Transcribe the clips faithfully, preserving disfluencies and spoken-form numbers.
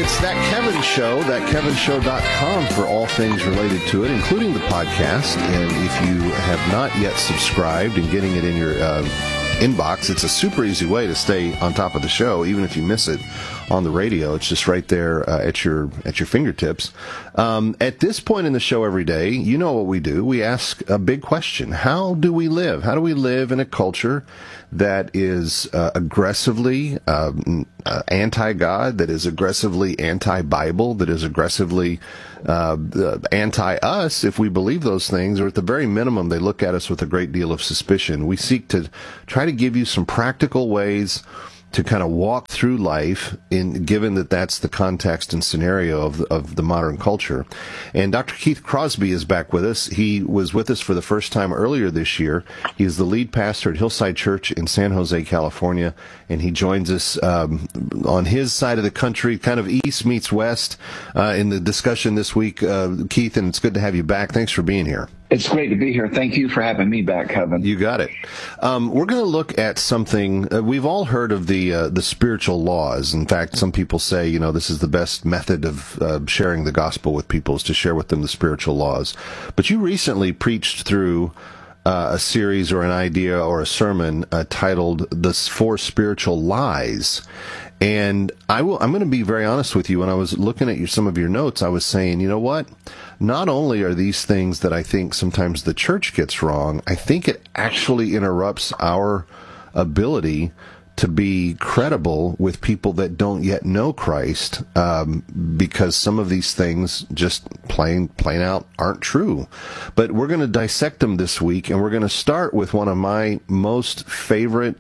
It's That Kevin Show, that kevin show dot com for all things related to it, including the podcast. And if you have not yet subscribed and getting it in your uh, inbox, it's a super easy way to stay on top of the show, even if you miss it on the radio. It's just right there uh, at your at your fingertips. Um, at this point in the show every day, you know what we do. We ask a big question. How do we live? How do we live in a culture that is uh, aggressively um, uh, anti-God, that is aggressively anti-Bible, that is aggressively uh, anti-us, if we believe those things, or at the very minimum, they look at us with a great deal of suspicion. We seek to try to give you some practical ways to kind of walk through life, in given that that's the context and scenario of the, of the modern culture. And Doctor Keith Crosby is back with us. He was with us for the first time earlier this year. He is the lead pastor at Hillside Church in San Jose, California, and he joins us um, on his side of the country, kind of east meets west, uh, in the discussion this week. Uh, Keith, and it's good to have you back. Thanks for being here. It's great to be here. Thank you for having me back, Kevin. You got it. Um, we're going to look at something. Uh, we've all heard of the uh, the spiritual laws. In fact, some people say, you know, this is the best method of uh, sharing the gospel with people, is to share with them the spiritual laws. But you recently preached through uh, a series or an idea or a sermon uh, titled "The Four Spiritual Lies." And I will, I'm going to be very honest with you. When I was looking at your, some of your notes, I was saying, you know what? Not only are these things that I think sometimes the church gets wrong, I think it actually interrupts our ability to be credible with people that don't yet know Christ, um, because some of these things just plain, plain out aren't true. But we're going to dissect them this week, and we're going to start with one of my most favorite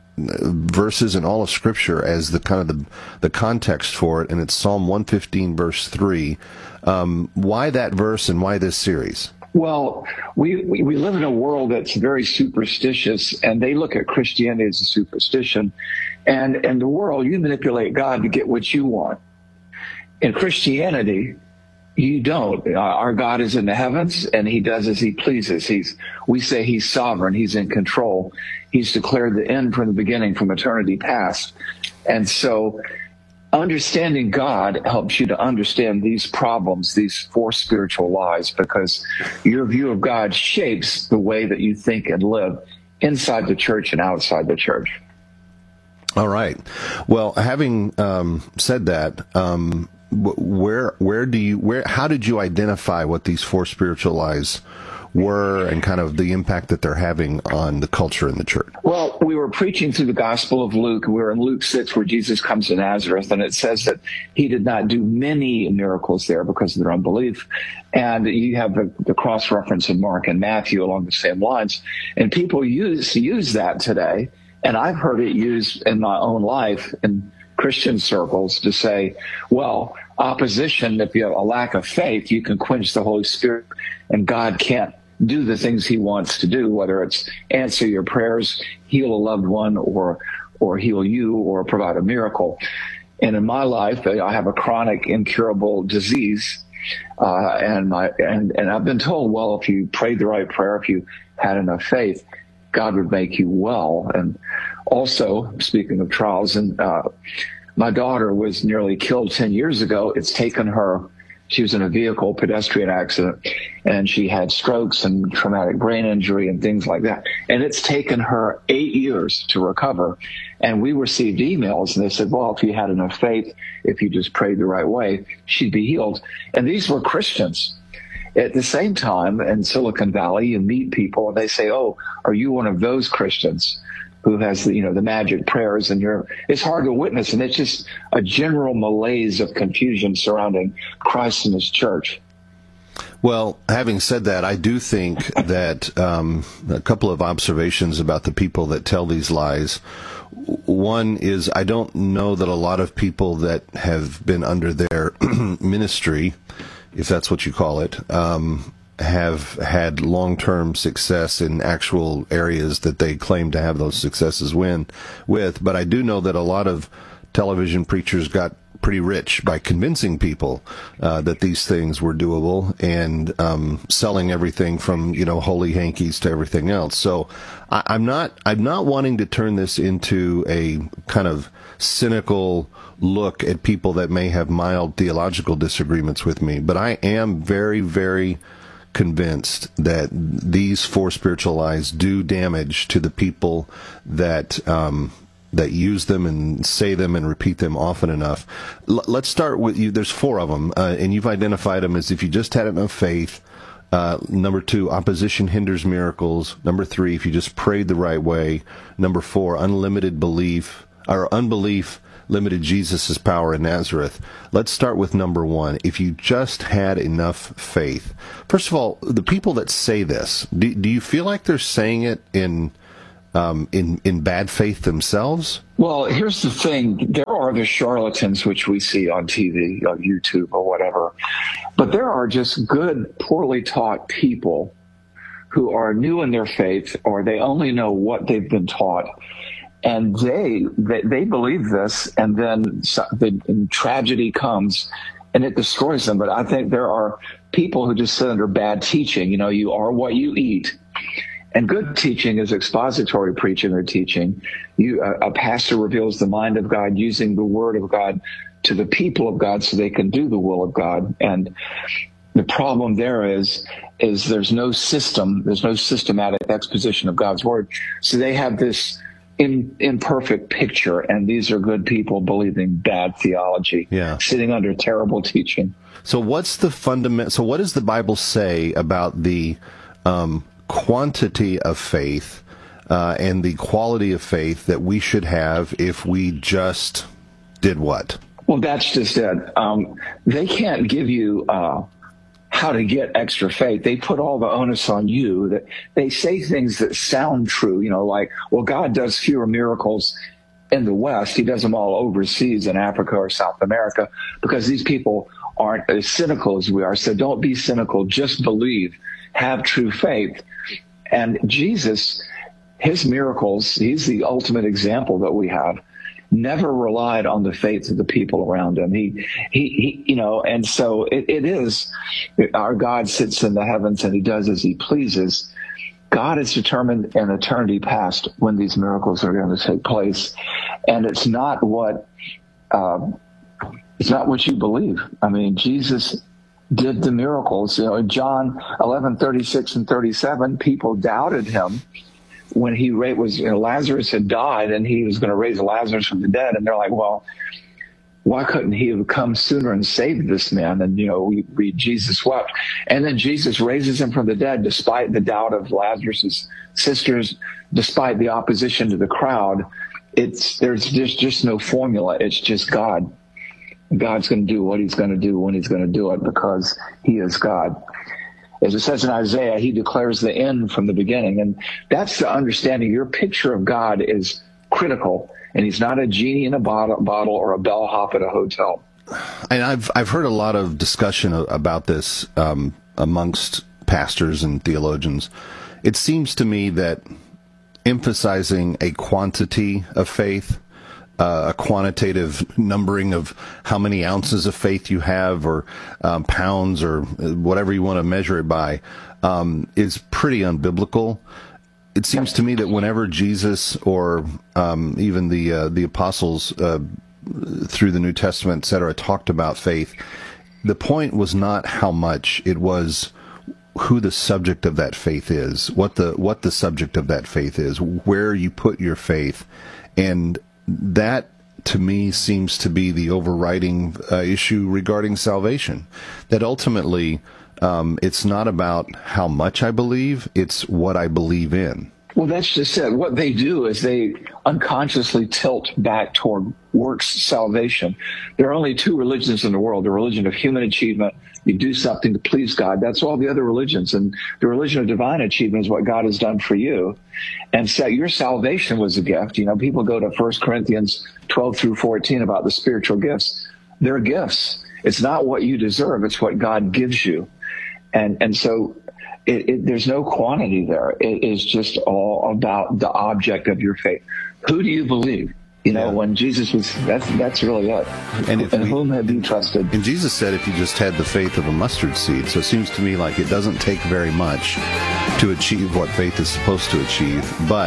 verses in all of Scripture as the kind of the, the context for it, and it's Psalm one fifteen, verse three. Um, why that verse and why this series? Well, we, we, we live in a world that's very superstitious, and they look at Christianity as a superstition. And in the world, you manipulate God to get what you want. In Christianity, you don't. Our God is in the heavens, and he does as he pleases. He's, we say he's sovereign. He's in control. He's declared the end from the beginning, from eternity past. And so understanding God helps you to understand these problems, these four spiritual lies, because your view of God shapes the way that you think and live inside the church and outside the church. All right. Well, having um, said that, um, where where do you where how did you identify what these four spiritual lies were, and kind of the impact that they're having on the culture in the church? Well, we were preaching through the Gospel of Luke. We were in Luke six, where Jesus comes to Nazareth, and it says that he did not do many miracles there because of their unbelief. And you have the, the cross-reference in Mark and Matthew along the same lines. And people use use that today, and I've heard it used in my own life in Christian circles to say, well, opposition, if you have a lack of faith, you can quench the Holy Spirit, and God can't do the things he wants to do, whether it's answer your prayers, heal a loved one, or or heal you, or provide a miracle. And in my life, I have a chronic incurable disease, uh, and my and and I've been told, well, if you prayed the right prayer, if you had enough faith, God would make you well. And also, speaking of trials, and uh, my daughter was nearly killed ten years ago. It's taken her. She was in a vehicle pedestrian accident, and she had strokes and traumatic brain injury and things like that. And it's taken her eight years to recover. And we received emails, and they said, well, if you had enough faith, if you just prayed the right way, she'd be healed. And these were Christians. At the same time, in Silicon Valley, you meet people, and they say, oh, are you one of those Christians who has the, you know, the magic prayers, and you're, it's hard to witness. And it's just a general malaise of confusion surrounding Christ and his church. Well, having said that, I do think that um, a couple of observations about the people that tell these lies. One is, I don't know that a lot of people that have been under their ministry, if that's what you call it, um, have had long-term success in actual areas that they claim to have those successes win with. But I do know that a lot of television preachers got pretty rich by convincing people uh, that these things were doable, and um, selling everything from, you know, holy hankies to everything else. So I, I'm not I'm not wanting to turn this into a kind of cynical look at people that may have mild theological disagreements with me, but I am very, very convinced that these four spiritual lies do damage to the people that um, that use them and say them and repeat them often enough. L- let's start with you. There's four of them, uh, and you've identified them as if you just had enough faith. Uh, number two, opposition hinders miracles. Number three, if you just prayed the right way. Number four, unlimited belief, or unbelief limited Jesus' power in Nazareth. Let's start with number one. If you just had enough faith. First of all, the people that say this, do, do you feel like they're saying it in um, in in bad faith themselves? Well, here's the thing. There are the charlatans, which we see on T V, on YouTube, or whatever. But there are just good, poorly taught people who are new in their faith, or they only know what they've been taught. And they, they they believe this, and then so, the and tragedy comes, and it destroys them. But I think there are people who just sit under bad teaching. You know, you are what you eat. And good teaching is expository preaching or teaching. You, a, a pastor reveals the mind of God using the word of God to the people of God so they can do the will of God. And the problem there is, is there's no system, there's no systematic exposition of God's word. So they have this in, imperfect picture, and these are good people believing bad theology, yeah. sitting under terrible teaching. So what's the fundament? So what does the Bible say about the um, quantity of faith uh, and the quality of faith that we should have if we just did what? Well, that's just it. Um, they can't give you uh, how to get extra faith. They put all the onus on you. That they say things that sound true, you know, like, well, God does fewer miracles in the West. He does them all overseas in Africa or South America, because these people aren't as cynical as we are. So don't be cynical. Just believe. Have true faith. And Jesus, his miracles, he's the ultimate example that we have, never relied on the faith of the people around him. He, he, he you know, and so it, it is, our God sits in the heavens and he does as he pleases. God is determined in eternity past when these miracles are going to take place. And it's not what, uh, it's not what you believe. I mean, Jesus did the miracles. You know, in John eleven, thirty-six and thirty-seven, people doubted him when he was, you know, Lazarus had died and he was going to raise Lazarus from the dead. And they're like, well, why couldn't he have come sooner and saved this man? And, you know, we read Jesus wept. And then Jesus raises him from the dead despite the doubt of Lazarus's sisters, despite the opposition to the crowd. It's, there's just, just no formula. It's just God. God's going to do what he's going to do when he's going to do it, because he is God. As it says in Isaiah, he declares the end from the beginning. And that's the understanding. Your picture of God is critical, and he's not a genie in a bottle, bottle or a bellhop at a hotel. And I've I've heard a lot of discussion about this um, amongst pastors and theologians. It seems to me that emphasizing a quantity of faith, Uh, a quantitative numbering of how many ounces of faith you have, or um, pounds, or whatever you want to measure it by, um, is pretty unbiblical. It seems to me that whenever Jesus or um, even the uh, the apostles uh, through the New Testament, et cetera, talked about faith, the point was not how much; it was who the subject of that faith is, what the what the subject of that faith is, where you put your faith, and that, to me, seems to be the overriding uh, issue regarding salvation. That ultimately, um, it's not about how much I believe, it's what I believe in. Well, that's just it. What they do is they unconsciously tilt back toward works salvation. There are only two religions in the world: the religion of human achievement. You do something to please God. That's all the other religions. And the religion of divine achievement is what God has done for you. And so your salvation was a gift. You know, people go to First Corinthians twelve through fourteen about the spiritual gifts. They're gifts. It's not what you deserve. It's what God gives you. And, and so it, it, there's no quantity there. It is just all about the object of your faith. Who do you believe? You know, yeah. When Jesus was, that's that's really it. And, if and we, whom have you trusted? And Jesus said if you just had the faith of a mustard seed. So it seems to me like it doesn't take very much to achieve what faith is supposed to achieve. But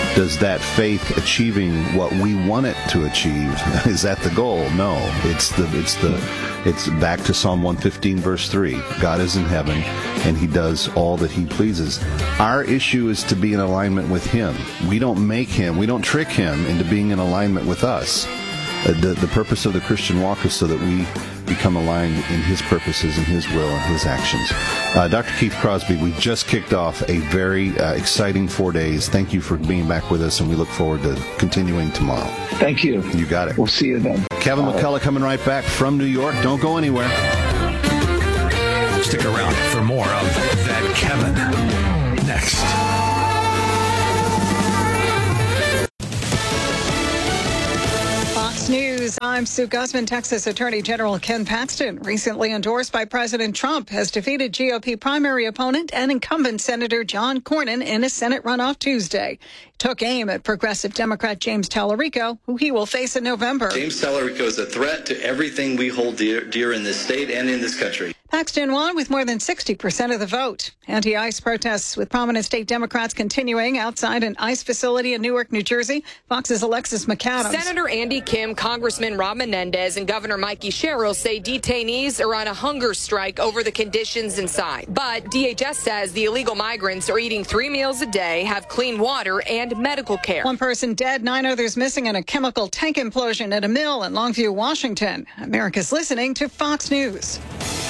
Does that faith achieving what we want it to achieve, is that the goal? No. It's the it's the it's back to Psalm one fifteen verse three. God is in heaven and he does all that he pleases. Our issue is to be in alignment with him. We don't make him, we don't trick him into being in alignment with us. Uh, the, the purpose of the Christian walk is so that we become aligned in his purposes and his will and his actions. Uh, Doctor Keith Crosby, we just kicked off a very uh, exciting four days. Thank you for being back with us, and we look forward to continuing tomorrow. Thank you. You got it. We'll see you then. Kevin Bye. McCullough coming right back from New York. Don't go anywhere. Stick around for more of That Kevin next. News. I'm Sue Guzman. Texas Attorney General Ken Paxton, recently endorsed by President Trump, has defeated G O P primary opponent and incumbent Senator John Cornyn in a Senate runoff Tuesday. Took aim at progressive Democrat James Tallarico, who he will face in November. James Tallarico is a threat to everything we hold dear, dear in this state and in this country. Paxton won with more than sixty percent of the vote. Anti-ICE protests with prominent state Democrats continuing outside an ICE facility in Newark, New Jersey. Fox's Alexis McAdams. Senator Andy Kim, Congressman Rob Menendez, and Governor Mikey Sherrill say detainees are on a hunger strike over the conditions inside. But D H S says the illegal migrants are eating three meals a day, have clean water, and medical care. One person dead, nine others missing in a chemical tank implosion at a mill in Longview, Washington. America's listening to Fox News.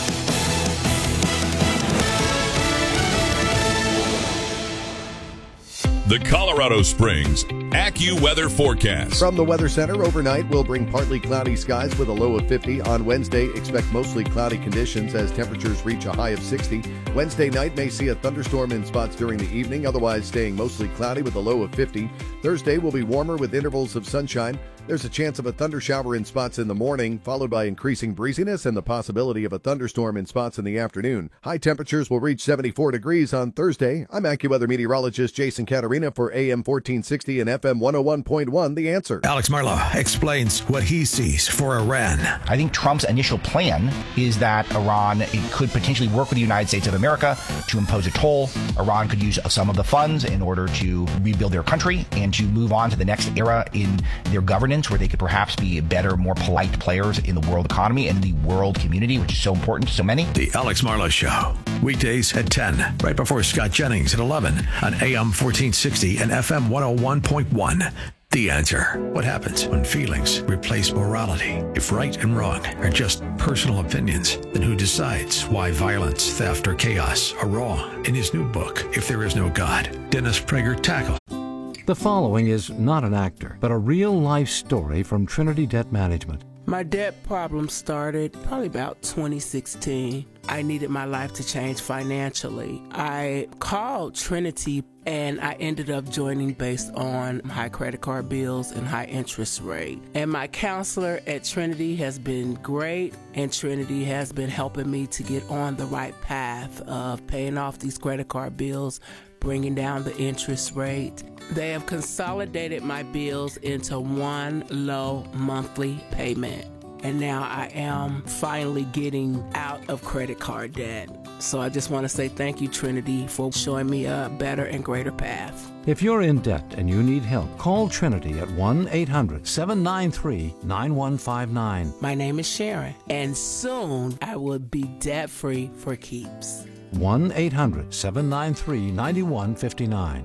The Colorado Springs AccuWeather forecast. From the Weather Center, overnight will bring partly cloudy skies with a low of fifty. On Wednesday, expect mostly cloudy conditions as temperatures reach a high of sixty. Wednesday night may see a thunderstorm in spots during the evening, otherwise staying mostly cloudy with a low of fifty. Thursday will be warmer with intervals of sunshine. There's a chance of a thundershower in spots in the morning, followed by increasing breeziness and the possibility of a thunderstorm in spots in the afternoon. High temperatures will reach seventy-four degrees on Thursday. I'm AccuWeather meteorologist Jason Caterina for A M fourteen sixty and F M one oh one point one, The Answer. Alex Marlow explains what he sees for Iran. I think Trump's initial plan is that Iran it could potentially work with the United States of America to impose a toll. Iran could use some of the funds in order to rebuild their country and to move on to the next era in their governance, where they could perhaps be better, more polite players in the world economy and the world community, which is so important to so many. The Alex Marlow Show, weekdays at ten, right before Scott Jennings at eleven on A M fourteen sixty and F M one oh one point one. The Answer. What happens when feelings replace morality? If right and wrong are just personal opinions, then who decides why violence, theft, or chaos are wrong? In his new book, If There Is No God, Dennis Prager tackles. The following is not an actor, but a real-life story from Trinity Debt Management. My debt problem started probably about twenty sixteen. I needed my life to change financially. I called Trinity and I ended up joining based on high credit card bills and high interest rate. And my counselor at Trinity has been great, and Trinity has been helping me to get on the right path of paying off these credit card bills, bringing down the interest rate. They have consolidated my bills into one low monthly payment. And now I am finally getting out of credit card debt. So I just want to say thank you, Trinity, for showing me a better and greater path. If you're in debt and you need help, call Trinity at one eight hundred seven nine three nine one five nine. My name is Sharon, and soon I will be debt-free for keeps. one eight hundred seven nine three nine one five nine.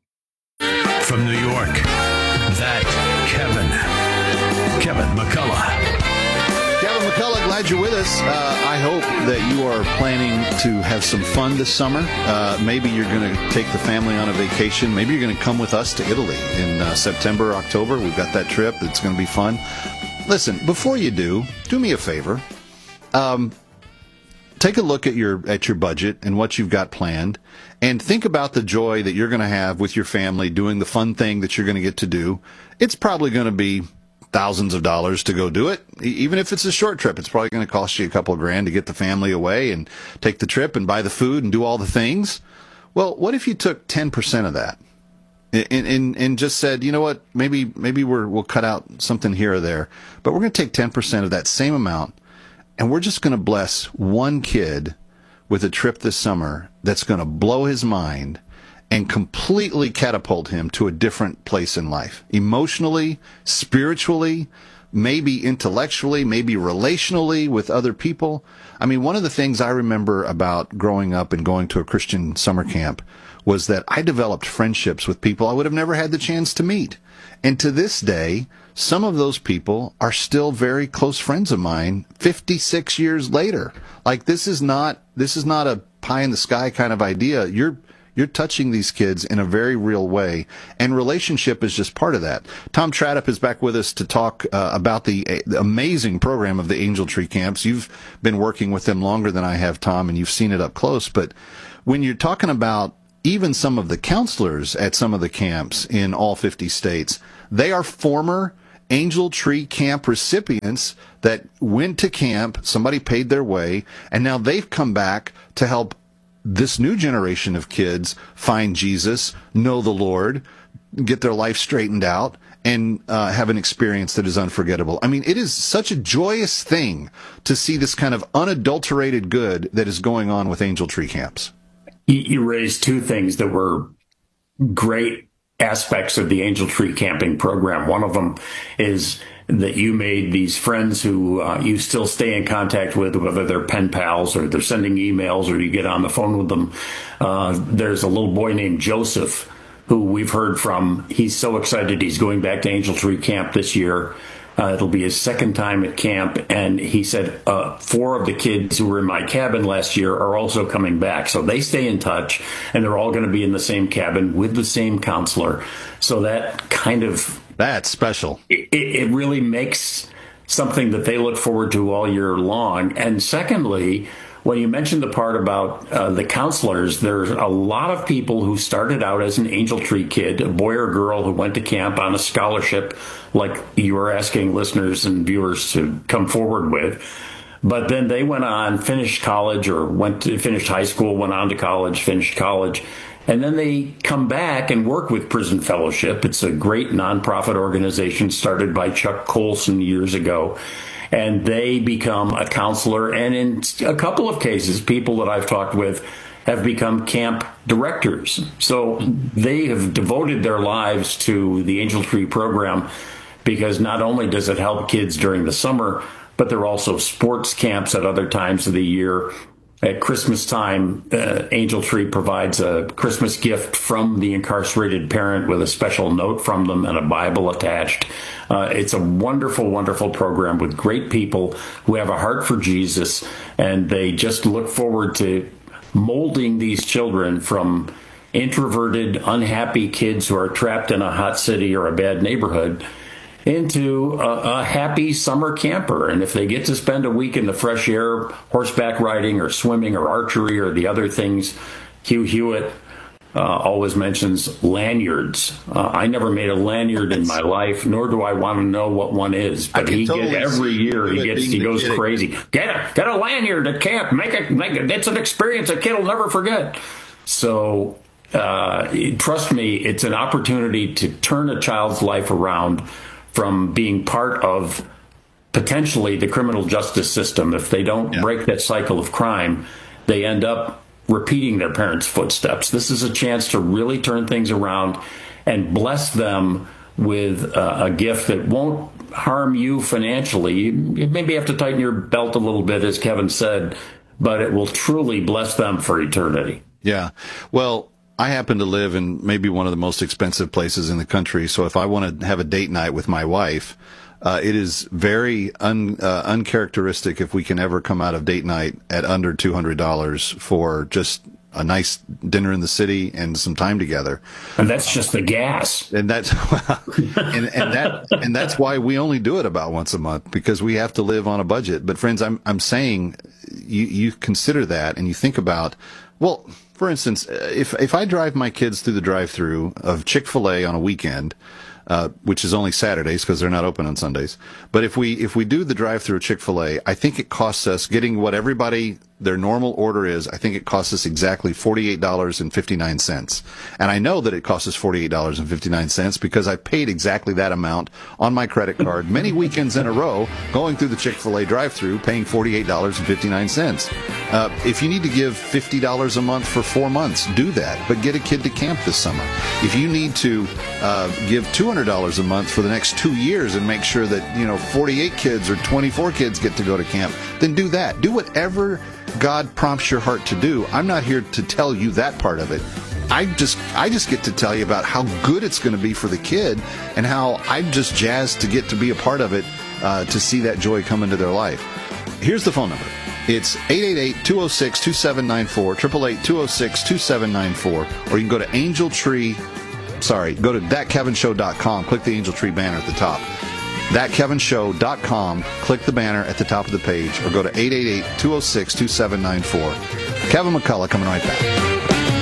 From New York, that Kevin. Kevin McCullough. Kevin McCullough, glad you're with us. Uh, I hope that you are planning to have some fun this summer. Uh, maybe you're going to take the family on a vacation. Maybe you're going to come with us to Italy in uh, September, October. We've got that trip. It's going to be fun. Listen, before you do, do me a favor. Um, take a look at your at your budget and what you've got planned, and think about the joy that you're going to have with your family doing the fun thing that you're going to get to do. It's probably going to be thousands of dollars to go do it. Even if it's a short trip, it's probably going to cost you a couple of grand to get the family away and take the trip and buy the food and do all the things. Well, what if you took ten percent of that and, and, and just said, you know what, maybe maybe we're, we'll cut out something here or there, but we're going to take ten percent of that same amount, and we're just going to bless one kid with a trip this summer that's going to blow his mind, and completely catapult him to a different place in life, emotionally, spiritually, maybe intellectually, maybe relationally with other people. I mean, one of the things I remember about growing up and going to a Christian summer camp was that I developed friendships with people I would have never had the chance to meet. And to this day, some of those people are still very close friends of mine fifty-six years later. Like, this is not, this is not a pie in the sky kind of idea. You're, You're touching these kids in a very real way, and relationship is just part of that. Tom Tradup is back with us to talk uh, about the, uh, the amazing program of the Angel Tree Camps. You've been working with them longer than I have, Tom, and you've seen it up close. But when you're talking about even some of the counselors at some of the camps in all fifty states, they are former Angel Tree Camp recipients that went to camp, somebody paid their way, and now they've come back to help this new generation of kids find Jesus, know the Lord, get their life straightened out, and uh, have an experience that is unforgettable. I mean, it is such a joyous thing to see this kind of unadulterated good that is going on with Angel Tree Camps. You raised two things that were great aspects of the Angel Tree Camping program. One of them is that you made these friends who uh, you still stay in contact with, whether they're pen pals or they're sending emails or you get on the phone with them. Uh, there's a little boy named Joseph who we've heard from. He's so excited he's going back to Angel Tree Camp this year. Uh, it'll be his second time at camp, and he said uh, four of the kids who were in my cabin last year are also coming back. So they stay in touch, and they're all going to be in the same cabin with the same counselor. So that kind of... That's special. It, it really makes something that they look forward to all year long. And secondly, when you mentioned the part about uh, the counselors, there's a lot of people who started out as an Angel Tree kid, a boy or girl who went to camp on a scholarship, like you were asking listeners and viewers to come forward with. But then they went on, finished college or went to finished high school, went on to college, finished college. And then they come back and work with Prison Fellowship. It's a great nonprofit organization started by Chuck Colson years ago. And they become a counselor. And in a couple of cases, people that I've talked with have become camp directors. So they have devoted their lives to the Angel Tree program because not only does it help kids during the summer, but there are also sports camps at other times of the year. At Christmas time, uh, Angel Tree provides a Christmas gift from the incarcerated parent with a special note from them and a Bible attached. Uh, it's a wonderful, wonderful program with great people who have a heart for Jesus, and they just look forward to molding these children from introverted, unhappy kids who are trapped in a hot city or a bad neighborhood into a, a happy summer camper. And if they get to spend a week in the fresh air, horseback riding or swimming or archery or the other things, Hugh Hewitt uh, always mentions lanyards. Uh, I never made a lanyard in my life, nor do I want to know what one is. But he totally gets every year he gets he goes kid. crazy. Get a get a lanyard at camp. Make it. Make it. It's an experience a kid will never forget. So uh, trust me, it's an opportunity to turn a child's life around from being part of potentially the criminal justice system. If they don't yeah. break that cycle of crime, they end up repeating their parents' footsteps. This is a chance to really turn things around and bless them with uh, a gift that won't harm you financially. You maybe have to tighten your belt a little bit, as Kevin said, but it will truly bless them for eternity. Yeah. Well, I happen to live in maybe one of the most expensive places in the country, so if I want to have a date night with my wife, uh, it is very un, uh, uncharacteristic if we can ever come out of date night at under two hundred dollars for just a nice dinner in the city and some time together. And that's just the gas. And that's and, and that and that's why we only do it about once a month, because we have to live on a budget. But friends, I'm I'm saying you you consider that and you think about, well, for instance, if if I drive my kids through the drive-through of Chick-fil-A on a weekend, uh, which is only Saturdays because they're not open on Sundays, but if we if we do the drive-through of Chick-fil-A, I think it costs us, getting what everybody their normal order is, I think it costs us exactly forty-eight dollars and fifty-nine cents. And I know that it costs us forty-eight dollars and fifty-nine cents because I paid exactly that amount on my credit card many weekends in a row going through the Chick-fil-A drive-thru paying forty-eight dollars and fifty-nine cents. Uh, if you need to give fifty dollars a month for four months, do that. But get a kid to camp this summer. If you need to uh, give two hundred dollars a month for the next two years and make sure that, you know, forty-eight kids or twenty-four kids get to go to camp, then do that. Do whatever God prompts your heart to do. I'm not here to tell you that part of it. I just I just get to tell you about how good it's going to be for the kid and how I'm just jazzed to get to be a part of it, uh, to see that joy come into their life. Here's the phone number. It's eight eight eight, two oh six, two seven nine four, eight eight eight, two oh six, two seven nine four, or you can go to Angel Tree, sorry, go to that kevin show dot com, click the Angel Tree banner at the top. that kevin show dot com, click the banner at the top of the page, or go to eight eight eight, two oh six, two seven nine four. Kevin McCullough coming right back.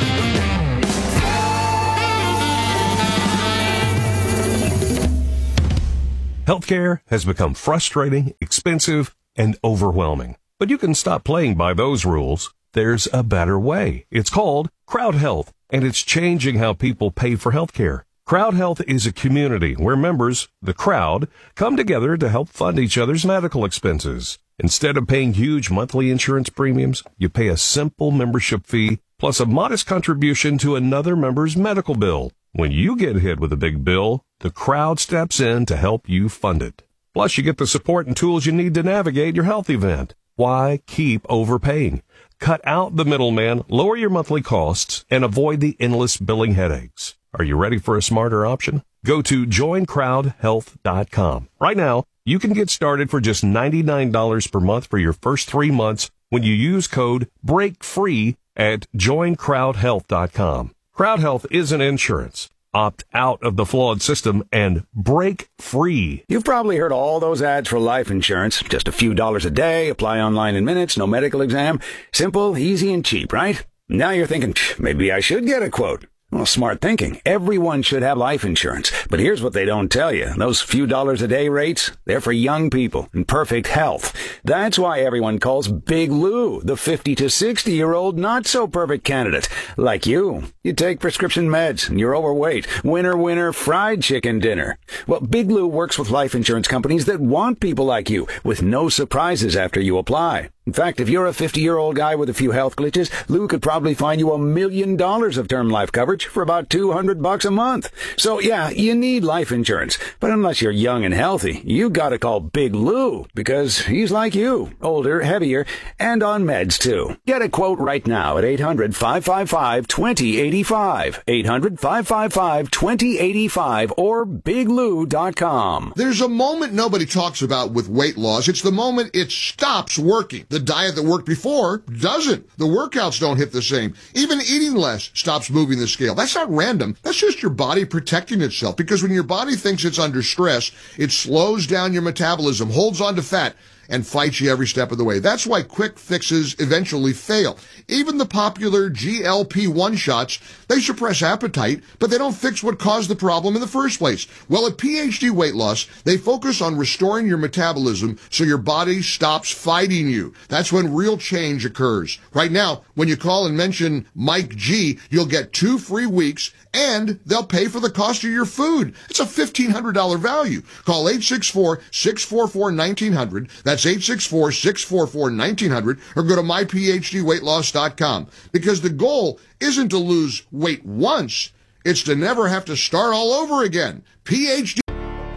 Healthcare has become frustrating, expensive, and overwhelming. But you can stop playing by those rules. There's a better way. It's called Crowd Health, and it's changing how people pay for healthcare. Crowd Health is a community where members, the crowd, come together to help fund each other's medical expenses. Instead of paying huge monthly insurance premiums, you pay a simple membership fee plus a modest contribution to another member's medical bill. When you get hit with a big bill, the crowd steps in to help you fund it. Plus, you get the support and tools you need to navigate your health event. Why keep overpaying? Cut out the middleman, lower your monthly costs, and avoid the endless billing headaches. Are you ready for a smarter option? Go to join crowd health dot com. Right now, you can get started for just ninety-nine dollars per month for your first three months when you use code BREAKFREE at join crowd health dot com. Crowd Health isn't insurance. Opt out of the flawed system and break free. You've probably heard all those ads for life insurance. Just a few dollars a day, apply online in minutes, no medical exam. Simple, easy, and cheap, right? Now you're thinking, maybe I should get a quote. Well, smart thinking. Everyone should have life insurance. But here's what they don't tell you. Those few dollars a day rates, they're for young people in perfect health. That's why everyone calls Big Lou the fifty to sixty year old not so perfect candidate. Like you. You take prescription meds and you're overweight. Winner, winner, fried chicken dinner. Well, Big Lou works with life insurance companies that want people like you with no surprises after you apply. In fact, if you're a fifty-year-old guy with a few health glitches, Lou could probably find you a million dollars of term life coverage for about two hundred bucks a month. So yeah, you need life insurance. But unless you're young and healthy, you gotta call Big Lou because he's like you, older, heavier, and on meds too. Get a quote right now at eight hundred, five five five, two oh eight five, eight hundred, five five five, two oh eight five, or big lou dot com. There's a moment nobody talks about with weight loss. It's the moment it stops working. The diet that worked before doesn't. The workouts don't hit the same. Even eating less stops moving the scale. That's not random. That's just your body protecting itself, because when your body thinks it's under stress, it slows down your metabolism, holds on to fat, and fights you every step of the way. That's why quick fixes eventually fail. Even the popular G L P one shots, they suppress appetite, but they don't fix what caused the problem in the first place. Well, at P H D Weight Loss, they focus on restoring your metabolism so your body stops fighting you. That's when real change occurs. Right now, when you call and mention Mike G, you'll get two free weeks, and they'll pay for the cost of your food. It's a fifteen hundred dollars value. Call eight six four, six four four, one nine zero zero. That's eight six four, six four four, one nine zero zero, or go to my p h d weight loss dot com. Because the goal isn't to lose weight once, it's to never have to start all over again. P H D.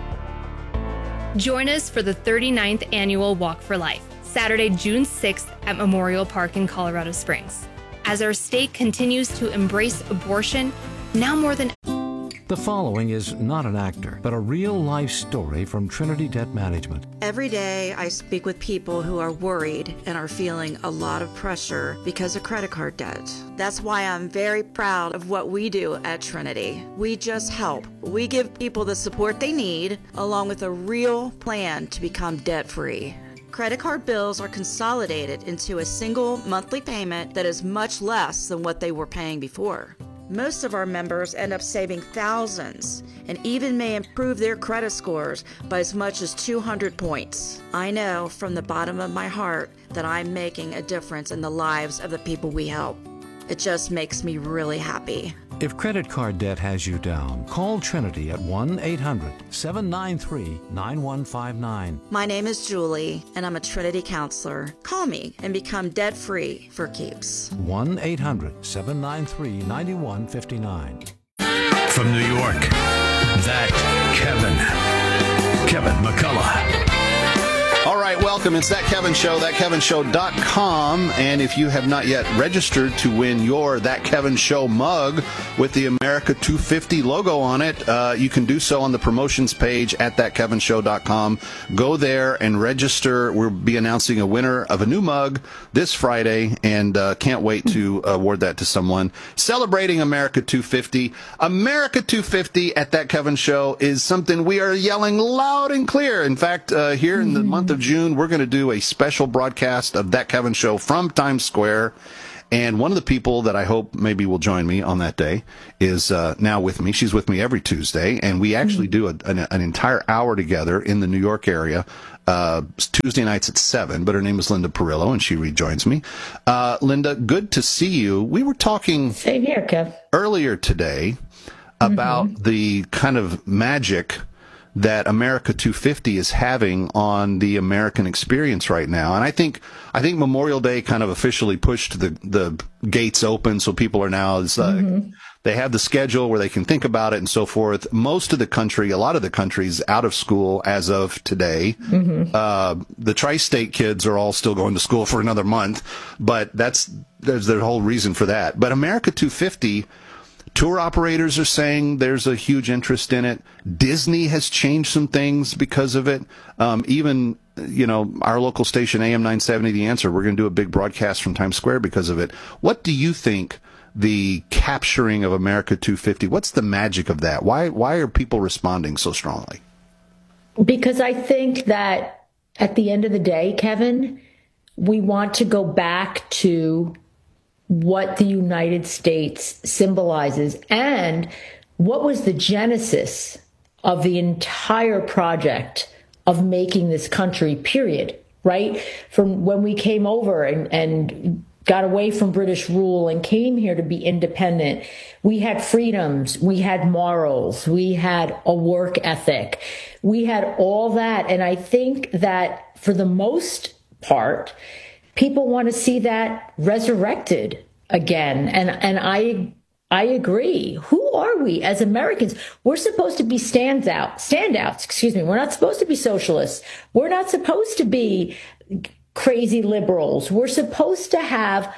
Join us for the thirty-ninth Annual Walk for Life, Saturday, June sixth at Memorial Park in Colorado Springs. As our state continues to embrace abortion, now more than... The following is not an actor, but a real-life story from Trinity Debt Management. Every day I speak with people who are worried and are feeling a lot of pressure because of credit card debt. That's why I'm very proud of what we do at Trinity. We just help. We give people the support they need, along with a real plan to become debt-free. Credit card bills are consolidated into a single monthly payment that is much less than what they were paying before. Most of our members end up saving thousands and even may improve their credit scores by as much as two hundred points. I know from the bottom of my heart that I'm making a difference in the lives of the people we help. It just makes me really happy. If credit card debt has you down, call Trinity at one eight hundred seven nine three nine one five nine. My name is Julie, and I'm a Trinity counselor. Call me and become debt-free for keeps. one eight hundred seven nine three nine one five nine. From New York, that Kevin. Kevin McCullough. All right, welcome. It's That Kevin Show, that kevin show dot com. And if you have not yet registered to win your That Kevin Show mug with the America two fifty logo on it, uh, you can do so on the promotions page at that kevin show dot com. Go there and register. We'll be announcing a winner of a new mug this Friday, and uh, can't wait to award that to someone. Celebrating America two fifty. America two fifty at That Kevin Show is something we are yelling loud and clear. In fact, uh, here in the month of June, we're going to do a special broadcast of That Kevin Show from Times Square. And one of the people that I hope maybe will join me on that day is uh, now with me. She's with me every Tuesday, and we actually do a, an, an entire hour together in the New York area. Uh, Tuesday nights at seven, but her name is Linda Perillo, and she rejoins me. Uh, Linda, good to see you. We were talking Same here, Kev. earlier today about mm-hmm. the kind of magic that America two fifty is having on the American experience right now. And I think I think Memorial Day kind of officially pushed the, the gates open, so people are now, it's, uh, mm-hmm. they have the schedule where they can think about it and so forth. Most of the country, a lot of the country's out of school as of today. Mm-hmm. Uh, the tri-state kids are all still going to school for another month, but that's, there's the whole reason for that. But America two fifty, tour operators are saying there's a huge interest in it. Disney has changed some things because of it. Um, even, you know, our local station, A M nine seventy, The Answer, we're going to do a big broadcast from Times Square because of it. What do you think the capturing of America two fifty, what's the magic of that? Why, why are people responding so strongly? Because I think that at the end of the day, Kevin, we want to go back to what the United States symbolizes and what was the genesis of the entire project of making this country, period, right? From when we came over and, and got away from British rule and came here to be independent, we had freedoms, we had morals, we had a work ethic, we had all that. And I think that for the most part, people want to see that resurrected again. And and I I agree. Who are we as Americans? We're supposed to be standout, standouts, excuse me. We're not supposed to be socialists. We're not supposed to be crazy liberals. We're supposed to have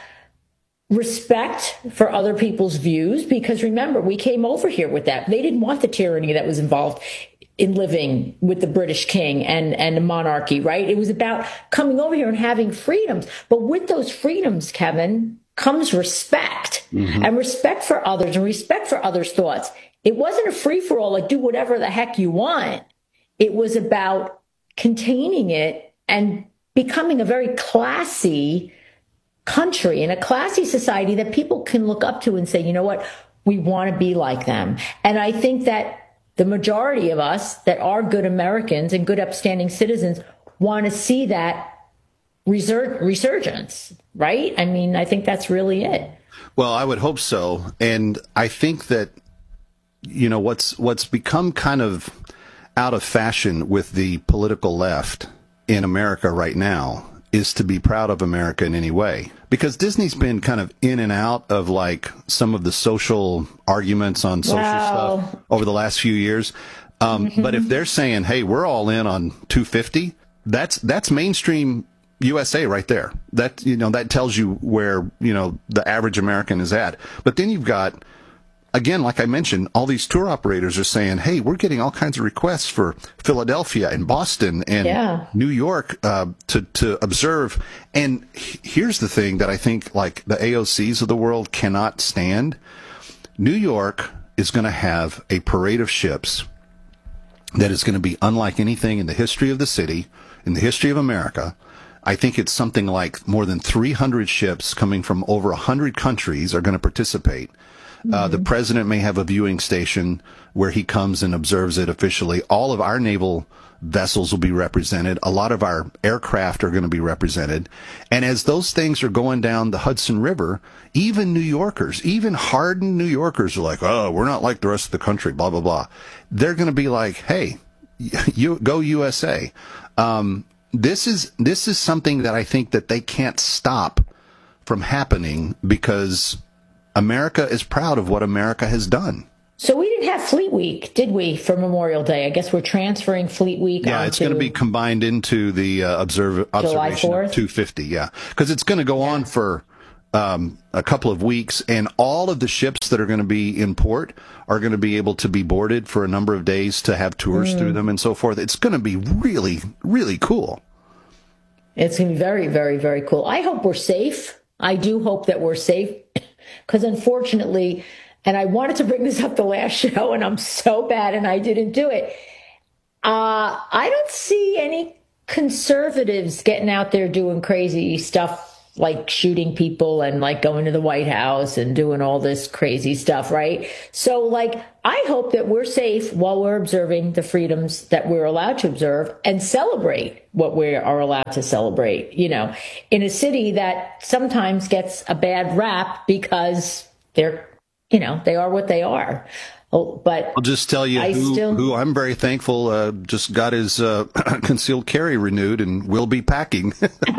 respect for other people's views, because remember, we came over here with that. They didn't want the tyranny that was involved in living with the British king and, and the monarchy, right? It was about coming over here and having freedoms. But with those freedoms, Kevin, comes respect, mm-hmm. and respect for others and respect for others' thoughts. It wasn't a free-for-all, like do whatever the heck you want. It was about containing it and becoming a very classy country and a classy society that people can look up to and say, you know what, we want to be like them. And I think that the majority of us that are good Americans and good upstanding citizens want to see that resur- resurgence, right? I mean, I think that's really it. Well, I would hope so. And I think that, you know, what's what's become kind of out of fashion with the political left in America right now is to be proud of America in any way. Because Disney's been kind of in and out of like some of the social arguments on social wow. stuff over the last few years. Um, mm-hmm. But if they're saying, hey, we're all in on two fifty, that's that's mainstream U S A right there. That, you know, that tells you where, you know, the average American is at. But then you've got, again, like I mentioned, all these tour operators are saying, hey, we're getting all kinds of requests for Philadelphia and Boston and yeah. New York uh, to, to observe. And here's the thing that I think, like, the A O Cs of the world cannot stand. New York is going to have a parade of ships that is going to be unlike anything in the history of the city, in the history of America. I think it's something like more than three hundred ships coming from over one hundred countries are going to participate. Uh, the president may have a viewing station where he comes and observes it officially. All of our naval vessels will be represented. A lot of our aircraft are going to be represented. And as those things are going down the Hudson River, even New Yorkers, even hardened New Yorkers are like, oh, we're not like the rest of the country, blah, blah, blah. They're going to be like, hey, you go U S A. Um, this is, this is something that I think that they can't stop from happening because America is proud of what America has done. So we didn't have Fleet Week, did we, for Memorial Day? I guess we're transferring Fleet Week Yeah, onto it's going to be combined into the uh, observe, observation of two fifty, yeah. Because it's going to go on for um, a couple of weeks, and all of the ships that are going to be in port are going to be able to be boarded for a number of days to have tours Mm. through them and so forth. It's going to be really, really cool. It's going to be very, very, very cool. I hope we're safe. I do hope that we're safe because unfortunately, and I wanted to bring this up the last show and I'm so bad and I didn't do it. Uh, I don't see any conservatives getting out there doing crazy stuff like shooting people and like going to the White House and doing all this crazy stuff, right? So like, I hope that we're safe while we're observing the freedoms that we're allowed to observe and celebrate what we are allowed to celebrate, you know, in a city that sometimes gets a bad rap because they're, you know, they are what they are. Oh, but I'll just tell you I who, still... who I'm very thankful uh, just got his uh, concealed carry renewed and will be packing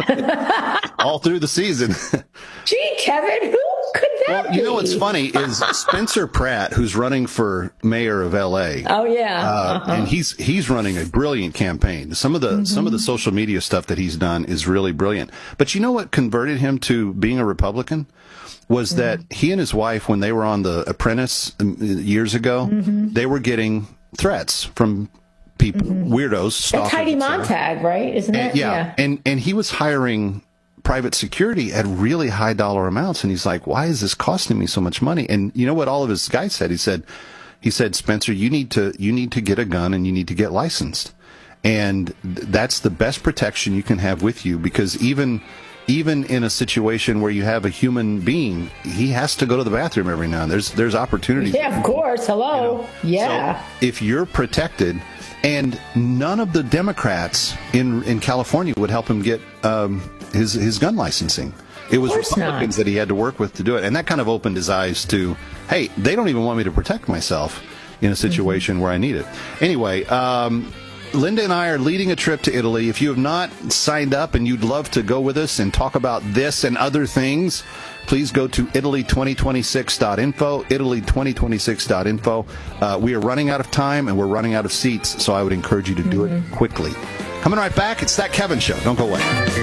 all through the season. Gee, Kevin, who could that well, you be? know what's funny is Spencer Pratt, who's running for mayor of L A. Oh yeah, uh, uh-huh. and he's he's running a brilliant campaign. Some of the mm-hmm. some of the social media stuff that he's done is really brilliant. But you know what converted him to being a Republican? Was mm-hmm. that he and his wife, when they were on The Apprentice years ago, mm-hmm. they were getting threats from people, mm-hmm. weirdos. That's Heidi Montag, right? Isn't and, it? Yeah. yeah. And, and he was hiring private security at really high dollar amounts. And he's like, why is this costing me so much money? And you know what all of his guys said? He said, he said, Spencer, you need to, you need to get a gun and you need to get licensed. And th- that's the best protection you can have with you, because even, even in a situation where you have a human being, he has to go to the bathroom every now and then. There's, there's opportunities. Yeah, of course. Hello. You know? Yeah. So if you're protected, and none of the Democrats in, in California would help him get, um, his, his gun licensing. It was Republicans not. that he had to work with to do it. And that kind of opened his eyes to, hey, they don't even want me to protect myself in a situation mm-hmm. where I need it. Anyway, um, Linda and I are leading a trip to Italy. If you have not signed up and you'd love to go with us and talk about this and other things, please go to Italy twenty twenty-six dot info, Italy twenty twenty-six dot info. Uh, we are running out of time and we're running out of seats, so I would encourage you to do mm-hmm. it quickly. Coming right back, it's That Kevin Show. Don't go away.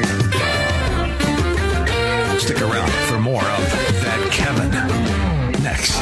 Stick around for more of That Kevin next.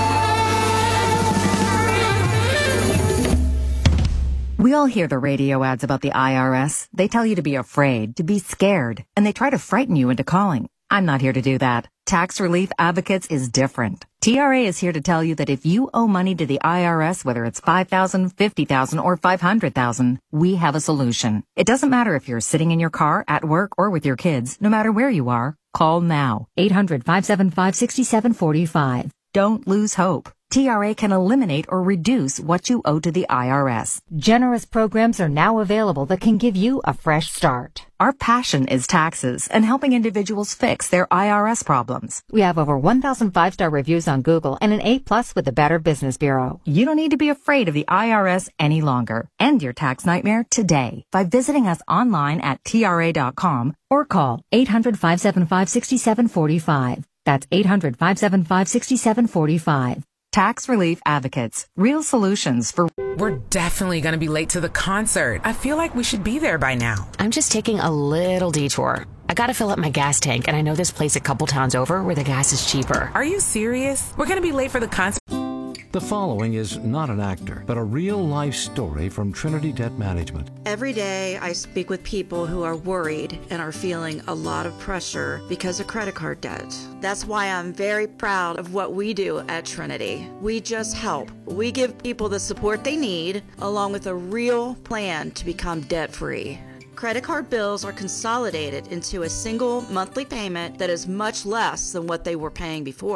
We all hear the radio ads about the I R S. They tell you to be afraid, to be scared, and they try to frighten you into calling. I'm not here to do that. Tax Relief Advocates is different. T R A is here to tell you that if you owe money to the I R S, whether it's five thousand dollars, fifty thousand dollars, or five hundred thousand dollars, we have a solution. It doesn't matter if you're sitting in your car, at work, or with your kids. No matter where you are, call now. eight hundred, five seven five, six seven four five. Don't lose hope. T R A can eliminate or reduce what you owe to the I R S. Generous programs are now available that can give you a fresh start. Our passion is taxes and helping individuals fix their I R S problems. We have over one thousand five-star reviews on Google and an A plus with the Better Business Bureau. You don't need to be afraid of the I R S any longer. End your tax nightmare today by visiting us online at T R A dot com or call eight hundred, five seven five, six seven four five. That's eight hundred, five seven five, six seven four five. Tax Relief Advocates. Real solutions for... We're definitely going to be late to the concert. I feel like we should be there by now. I'm just taking a little detour. I gotta fill up my gas tank, and I know this place a couple towns over where the gas is cheaper. Are you serious? We're going to be late for the concert. The following is not an actor, but a real-life story from Trinity Debt Management. Every day I speak with people who are worried and are feeling a lot of pressure because of credit card debt. That's why I'm very proud of what we do at Trinity. We just help. We give people the support they need, along with a real plan to become debt-free. Credit card bills are consolidated into a single monthly payment that is much less than what they were paying before.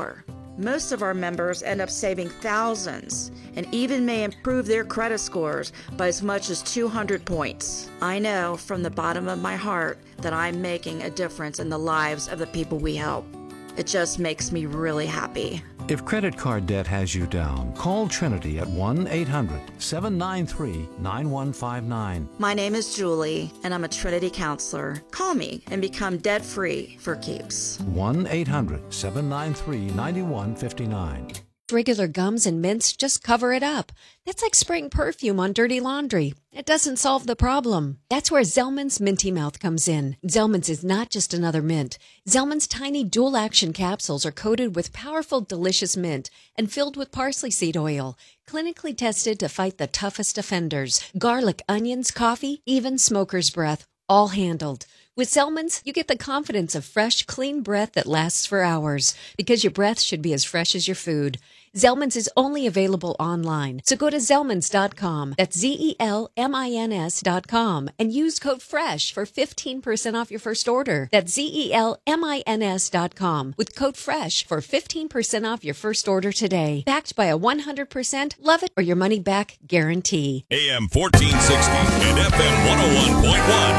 Most of our members end up saving thousands and even may improve their credit scores by as much as two hundred points. I know from the bottom of my heart that I'm making a difference in the lives of the people we help. It just makes me really happy. If credit card debt has you down, call Trinity at one eight hundred seven nine three nine one five nine. My name is Julie, and I'm a Trinity counselor. Call me and become debt-free for keeps. one eight hundred seven nine three nine one five nine. Regular gums and mints just cover it up. That's like spraying perfume on dirty laundry. It doesn't solve the problem. That's where Zellman's Minty Mouth comes in. Zellman's is not just another mint. Zellman's tiny dual-action capsules are coated with powerful, delicious mint and filled with parsley seed oil, clinically tested to fight the toughest offenders. Garlic, onions, coffee, even smoker's breath, all handled. With Zellman's, you get the confidence of fresh, clean breath that lasts for hours, because your breath should be as fresh as your food. Zellman's is only available online, so go to Zellmans dot com, that's Z E L M I N S dot com, and use code FRESH for fifteen percent off your first order. That's Z E L M I N S dot com, with code FRESH for fifteen percent off your first order today. Backed by a one hundred percent love it or your money back guarantee. A M fourteen sixty and F M one oh one point one.